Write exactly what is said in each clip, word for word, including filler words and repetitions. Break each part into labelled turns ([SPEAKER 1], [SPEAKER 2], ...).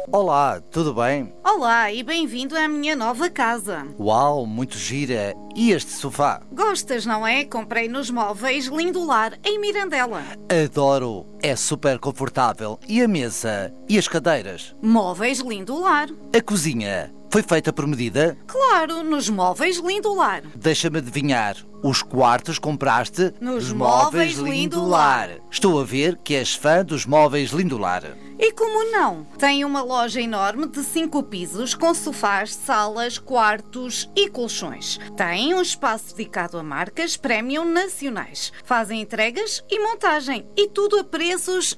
[SPEAKER 1] Olá, tudo bem?
[SPEAKER 2] Olá e bem-vindo à minha nova casa.
[SPEAKER 1] Uau, muito gira. E este sofá?
[SPEAKER 2] Gostas, não é? Comprei nos móveis Lindolar, em Mirandela.
[SPEAKER 1] Adoro, é super confortável. E a mesa? E as cadeiras?
[SPEAKER 2] Móveis Lindolar.
[SPEAKER 1] A cozinha? Foi feita por medida?
[SPEAKER 2] Claro, nos móveis Lindolar.
[SPEAKER 1] Deixa-me adivinhar, os quartos compraste
[SPEAKER 2] nos móveis Lindolar.
[SPEAKER 1] Estou a ver que és fã dos móveis Lindolar.
[SPEAKER 2] E como não? Tem uma loja enorme de cinco pisos com sofás, salas, quartos e colchões. Tem um espaço dedicado a marcas premium nacionais. Fazem entregas e montagem e tudo a preços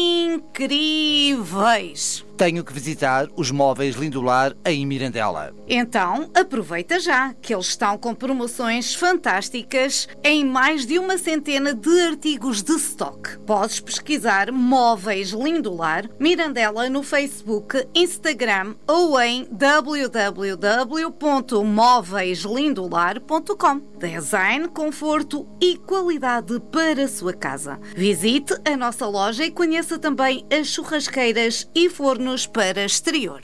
[SPEAKER 2] incríveis.
[SPEAKER 1] Tenho que visitar os móveis Lindolar em Mirandela.
[SPEAKER 2] Então, aproveita já, que eles estão com promoções fantásticas em mais de uma centena de artigos de stock. Podes pesquisar Móveis Lindolar Mirandela no Facebook, Instagram ou em w w w ponto móveis lindolar ponto com. Design, conforto e qualidade para a sua casa. Visite a nossa loja e conheça também as churrasqueiras e fornos para exterior.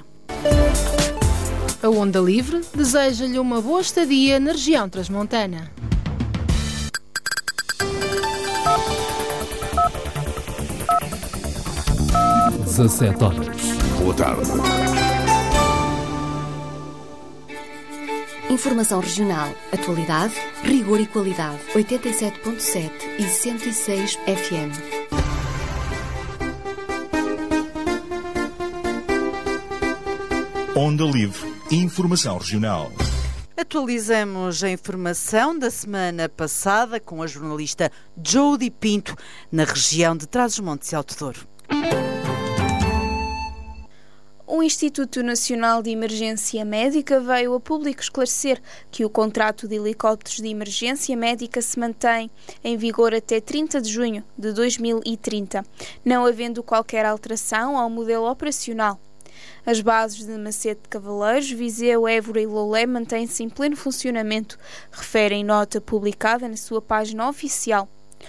[SPEAKER 3] A Onda Livre deseja-lhe uma boa estadia na região transmontana.
[SPEAKER 4] dezassete horas. Boa tarde.
[SPEAKER 5] Informação regional, atualidade, rigor e qualidade. oitenta e sete ponto sete e cento e seis F M.
[SPEAKER 6] Onda Livre. Informação regional.
[SPEAKER 7] Atualizamos a informação da semana passada com a jornalista Jody Pinto, na região de Trás-os-Montes e Alto Douro.
[SPEAKER 8] O Instituto Nacional de Emergência Médica veio a público esclarecer que o contrato de helicópteros de emergência médica se mantém em vigor até trinta de junho de dois mil e trinta, não havendo qualquer alteração ao modelo operacional. As bases de Macete de Cavaleiros, Viseu, Évora e Loulé mantêm-se em pleno funcionamento, refere em nota publicada na sua página oficial.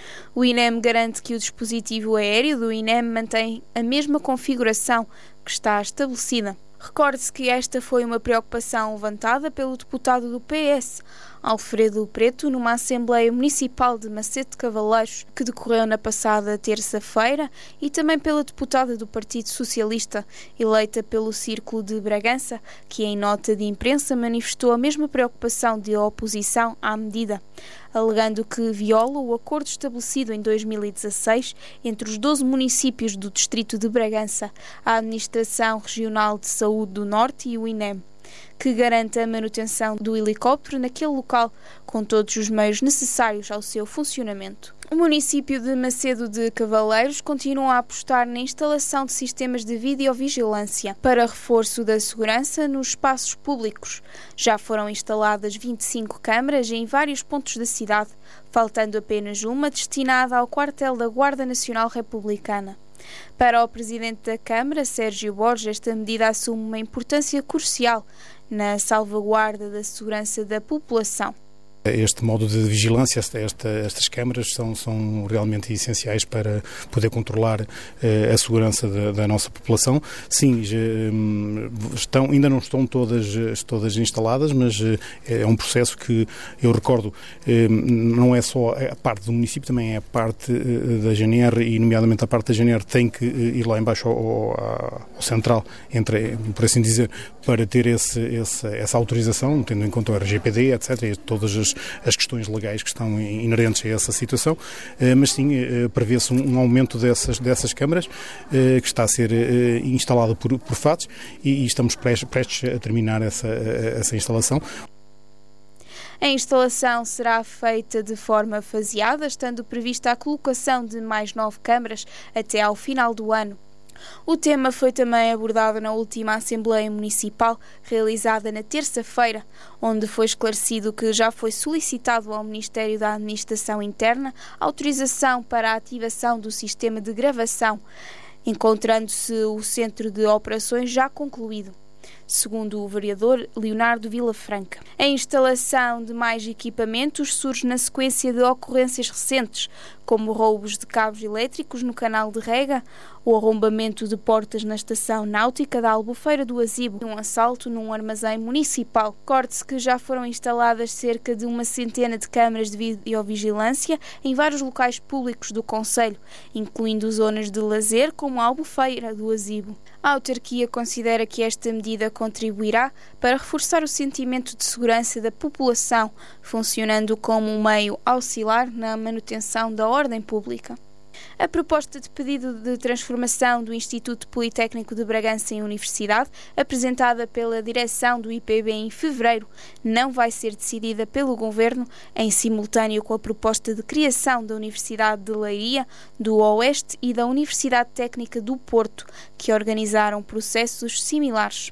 [SPEAKER 8] O I N E M garante que o dispositivo aéreo do I N E M mantém a mesma configuração que está estabelecida. Recorde-se que esta foi uma preocupação levantada pelo deputado do P S, Alfredo Preto, numa Assembleia Municipal de Macete de Cavaleiros, que decorreu na passada terça-feira, e também pela deputada do Partido Socialista, eleita pelo Círculo de Bragança, que em nota de imprensa manifestou a mesma preocupação de oposição à medida, alegando que viola o acordo estabelecido em dois mil e dezasseis entre os doze municípios do distrito de Bragança, a Administração Regional de Saúde do Norte e o I N E M, que garante a manutenção do helicóptero naquele local, com todos os meios necessários ao seu funcionamento. O município de Macedo de Cavaleiros continua a apostar na instalação de sistemas de videovigilância para reforço da segurança nos espaços públicos. Já foram instaladas vinte e cinco câmaras em vários pontos da cidade, faltando apenas uma destinada ao quartel da Guarda Nacional Republicana. Para o Presidente da Câmara, Sérgio Borges, esta medida assume uma importância crucial na salvaguarda da segurança da população.
[SPEAKER 9] Este modo de vigilância, esta, esta, estas câmaras são, são realmente essenciais para poder controlar eh, a segurança da, da nossa população. Sim, já, estão, ainda não estão todas, todas instaladas, mas eh, é um processo que, eu recordo, eh, não é só a parte do município, também é a parte eh, da G N R, e nomeadamente a parte da G N R tem que eh, ir lá embaixo ao, ao, ao central, entre, por assim dizer, para ter esse, esse, essa autorização, tendo em conta o R G P D, etcétera, e todas as as questões legais que estão inerentes a essa situação, mas sim, prevê-se um aumento dessas, dessas câmaras, que está a ser instalado por, por F A Ts, e estamos prestes a terminar essa, essa instalação.
[SPEAKER 8] A instalação será feita de forma faseada, estando prevista a colocação de mais nove câmaras até ao final do ano. O tema foi também abordado na última Assembleia Municipal, realizada na terça-feira, onde foi esclarecido que já foi solicitado ao Ministério da Administração Interna autorização para a ativação do sistema de gravação, encontrando-se o centro de operações já concluído, segundo o vereador Leonardo Vilafranca. A instalação de mais equipamentos surge na sequência de ocorrências recentes, como roubos de cabos elétricos no canal de rega, o arrombamento de portas na estação náutica da Albufeira do Azibo e um assalto num armazém municipal. Recorde-se que já foram instaladas cerca de uma centena de câmaras de videovigilância em vários locais públicos do concelho, incluindo zonas de lazer como a Albufeira do Azibo. A autarquia considera que esta medida contribuirá para reforçar o sentimento de segurança da população, funcionando como um meio auxiliar na manutenção da ordem pública. A proposta de pedido de transformação do Instituto Politécnico de Bragança em universidade, apresentada pela direção do I P B em fevereiro, não vai ser decidida pelo Governo em simultâneo com a proposta de criação da Universidade de Leiria, do Oeste e da Universidade Técnica do Porto, que organizaram processos similares.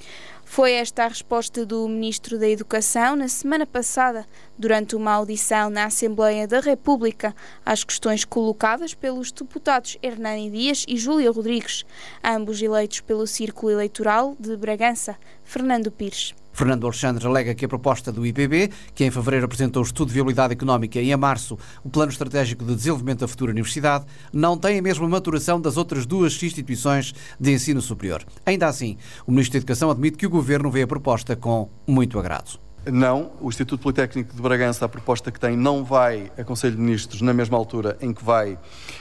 [SPEAKER 8] Foi esta a resposta do Ministro da Educação na semana passada, durante uma audição na Assembleia da República, às questões colocadas pelos deputados Hernani Dias e Júlia Rodrigues, ambos eleitos pelo Círculo Eleitoral de Bragança, Fernando Pires.
[SPEAKER 10] Fernando Alexandre alega que a proposta do I P B, que em fevereiro apresentou o estudo de viabilidade económica e em março o Plano Estratégico de Desenvolvimento da Futura Universidade, não tem a mesma maturação das outras duas instituições de ensino superior. Ainda assim, o Ministro da Educação admite que o Governo vê a proposta com muito agrado.
[SPEAKER 11] Não, o Instituto Politécnico de Bragança, a proposta que tem, não vai a Conselho de Ministros na mesma altura em que vai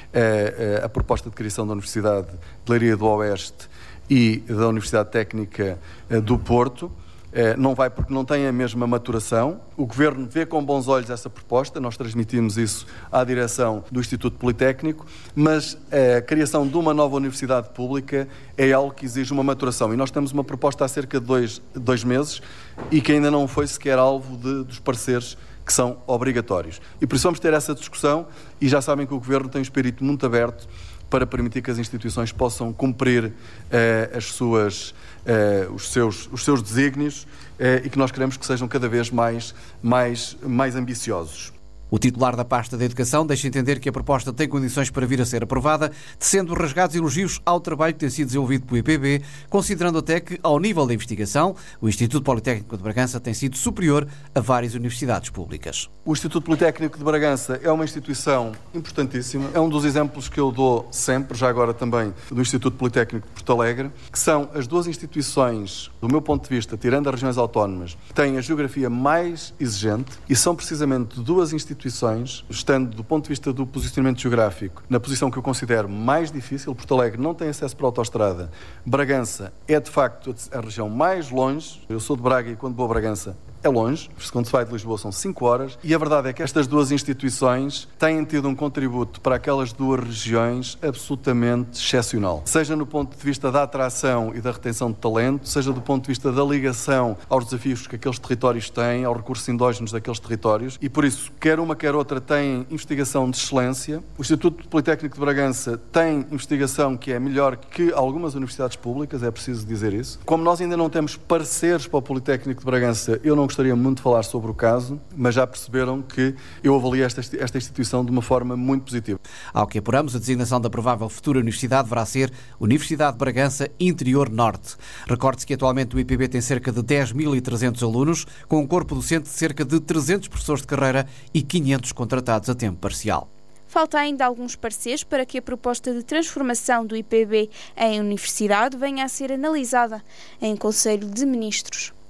[SPEAKER 11] eh, a proposta de criação da Universidade de Leiria do Oeste e da Universidade Técnica eh, do Porto. Não vai porque não tem a mesma maturação. O Governo vê com bons olhos essa proposta, nós transmitimos isso à direção do Instituto Politécnico, mas a criação de uma nova universidade pública é algo que exige uma maturação. E nós temos uma proposta há cerca de dois, dois meses e que ainda não foi sequer alvo de, dos pareceres que são obrigatórios. E por isso vamos ter essa discussão e já sabem que o Governo tem um espírito muito aberto para permitir que as instituições possam cumprir eh, as suas, eh, os, seus, os seus desígnios eh, e que nós queremos que sejam cada vez mais, mais, mais ambiciosos.
[SPEAKER 10] O titular da pasta da Educação deixa entender que a proposta tem condições para vir a ser aprovada, tecendo rasgados elogios ao trabalho que tem sido desenvolvido pelo I P B, considerando até que, ao nível da investigação, o Instituto Politécnico de Bragança tem sido superior a várias universidades públicas.
[SPEAKER 11] O Instituto Politécnico de Bragança é uma instituição importantíssima, é um dos exemplos que eu dou sempre, já agora também, do Instituto Politécnico de Porto Alegre, que são as duas instituições, do meu ponto de vista, tirando as regiões autónomas, que têm a geografia mais exigente e são precisamente duas instituições estando do ponto de vista do posicionamento geográfico na posição que eu considero mais difícil. Porto Alegre não tem acesso para a autoestrada. Bragança é de facto a região mais longe. Eu sou de Braga e quando vou a Bragança é longe, quando se vai de Lisboa são cinco horas, e a verdade é que estas duas instituições têm tido um contributo para aquelas duas regiões absolutamente excepcional. Seja no ponto de vista da atração e da retenção de talento, seja do ponto de vista da ligação aos desafios que aqueles territórios têm, aos recursos endógenos daqueles territórios, e por isso, quer uma quer outra tem investigação de excelência. O Instituto Politécnico de Bragança tem investigação que é melhor que algumas universidades públicas, é preciso dizer isso. Como nós ainda não temos pareceres para o Politécnico de Bragança, eu não gostaria muito de falar sobre o caso, mas já perceberam que eu avalio esta, esta instituição de uma forma muito positiva.
[SPEAKER 10] Ao que apuramos, a designação da provável futura universidade deverá ser Universidade de Bragança Interior Norte. Recorde-se que atualmente o I P B tem cerca de dez mil e trezentos alunos, com um corpo docente de cerca de trezentos professores de carreira e quinhentos contratados a tempo parcial.
[SPEAKER 8] Falta ainda alguns pareceres para que a proposta de transformação do I P B em universidade venha a ser analisada em Conselho de Ministros.